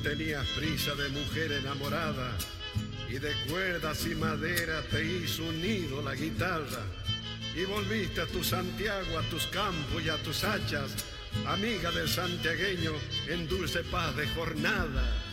tenías prisa de mujer enamorada y de cuerdas y madera te hizo un nido la guitarra, y volviste a tu Santiago, a tus campos y a tus hachas, amiga del santiagueño en dulce paz de jornada.